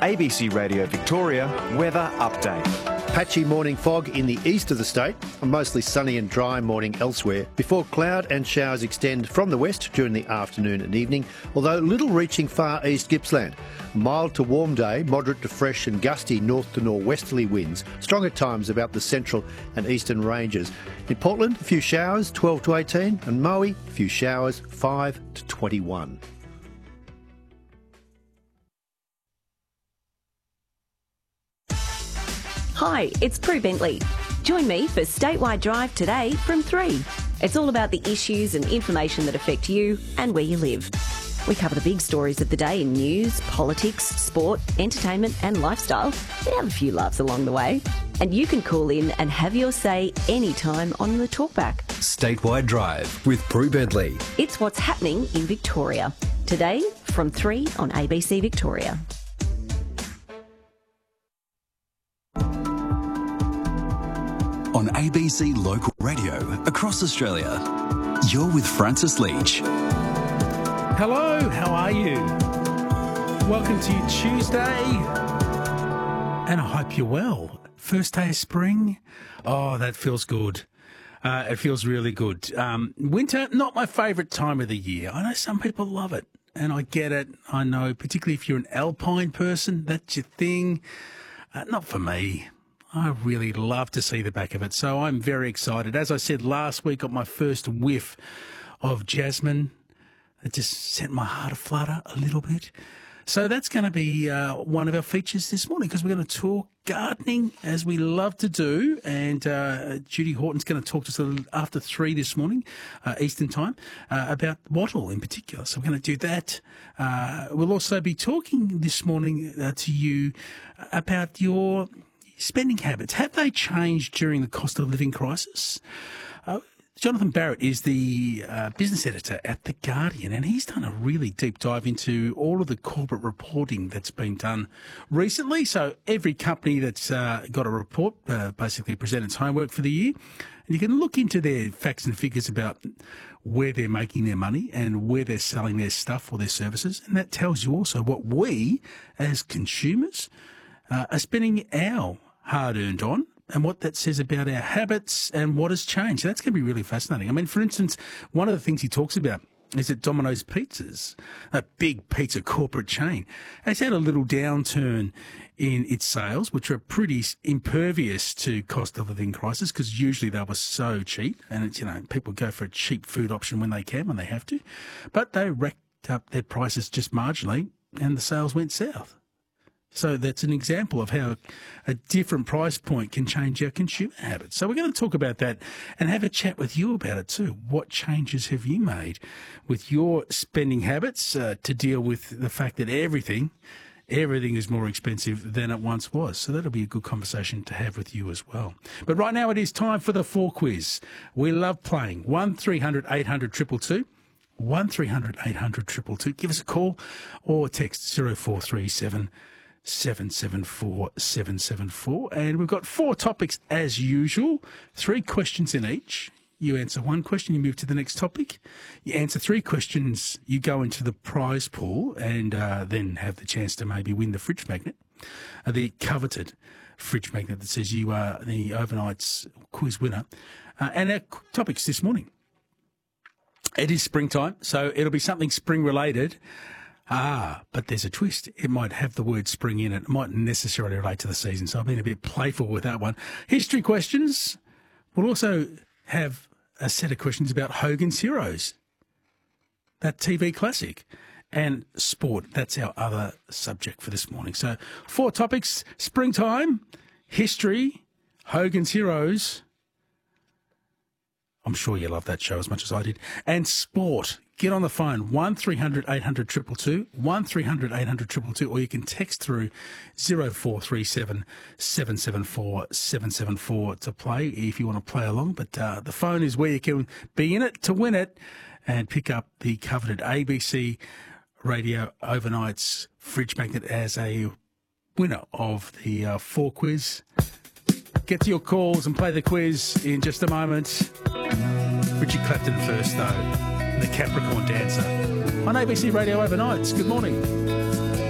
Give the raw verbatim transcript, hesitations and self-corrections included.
A B C Radio Victoria weather update. Patchy morning fog in the east of the state, a mostly sunny and dry morning elsewhere, before cloud and showers extend from the west during the afternoon and evening, although little reaching far east Gippsland. Mild to warm day, moderate to fresh and gusty north to northwesterly winds, strong at times about the central and eastern ranges. In Portland, a few showers, twelve to eighteen, and Moe, a few showers, five to twenty-one. Hi, it's Prue Bentley. Join me for Statewide Drive today from three. It's all about the issues and information that affect you and where you live. We cover the big stories of the day in news, politics, sport, entertainment and lifestyle. We have a few laughs along the way. And you can call in and have your say anytime on the talkback. Statewide Drive with Prue Bentley. It's what's happening in Victoria. Today from three on A B C Victoria. On A B C Local Radio across Australia, you're with Francis Leach. Hello, how are you? Welcome to your Tuesday, and I hope you're well. First day of spring. Oh, that feels good. Uh, it feels really good. Um, winter, not my favourite time of the year. I know some people love it, and I get it. I know, particularly if you're an alpine person, that's your thing. Uh, not for me. I really love to see the back of it, so I'm very excited. As I said last week, got my first whiff of jasmine. It just sent my heart aflutter a little bit. So that's going to be uh, one of our features this morning, because we're going to talk gardening, as we love to do. And uh, Judy Horton's going to talk to us a little after three this morning, uh, Eastern time, uh, about wattle in particular. So we're going to do that. Uh, we'll also be talking this morning uh, to you about your spending habits. Have they changed during the cost of living crisis? Uh, Jonathan Barrett is the uh, business editor at The Guardian, and he's done a really deep dive into all of the corporate reporting that's been done recently. So every company that's uh, got a report uh, basically present its homework for the year, and you can look into their facts and figures about where they're making their money and where they're selling their stuff or their services, and that tells you also what we as consumers uh, are spending our hard-earned on, and what that says about our habits and what has changed. That's going to be really fascinating. I mean, for instance, one of the things he talks about is that Domino's Pizzas, a big pizza corporate chain, has had a little downturn in its sales, which are pretty impervious to cost of living crisis, because usually they were so cheap, and it's, you know, people go for a cheap food option when they can, when they have to. But they racked up their prices just marginally, and the sales went south. So that's an example of how a different price point can change our consumer habits. So we're going to talk about that and have a chat with you about it too. What changes have you made with your spending habits uh, to deal with the fact that everything, everything is more expensive than it once was? So that'll be a good conversation to have with you as well. But right now it is time for the four quiz. We love playing. one three hundred eight hundred two two two. one three hundred eight hundred two two two. Give us a call or text zero four three seven seven seven four seven seven four, and we've got four topics as usual, three questions in each. You answer one question, you move to the next topic. You answer three questions, you go into the prize pool, and uh, then have the chance to maybe win the fridge magnet, uh, the coveted fridge magnet that says you are the overnight's quiz winner. Uh, and our topics this morning, it is springtime, so it'll be something spring related. Ah, but there's a twist. It might have the word spring in it. It mightn't necessarily relate to the season, so I've been a bit playful with that one. History questions. We'll also have a set of questions about Hogan's Heroes, that T V classic, and sport. That's our other subject for this morning. So four topics: springtime, history, Hogan's Heroes. I'm sure you love that show as much as I did. And sport. Get on the phone, one three hundred eight hundred two two two, one three hundred eight hundred two two two, or you can text through zero four three seven seven seven four seven seven four to play if you want to play along. But uh, the phone is where you can be in it to win it and pick up the coveted A B C Radio Overnight's fridge magnet as a winner of the uh, four quiz. Get to your calls and play the quiz in just a moment. Richard Clapton first, though. The Capricorn Dancer on A B C Radio Overnights. Good morning.